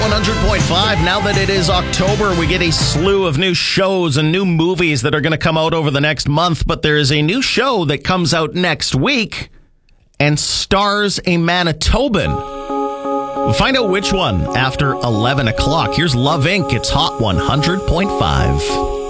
100.5. Now that it is October, we get a slew of new shows and new movies that are going to come out over the next month. But there is a new show that comes out next week and stars a Manitoban. Find out which one after 11 o'clock. Here's Love Inc. It's Hot 100.5.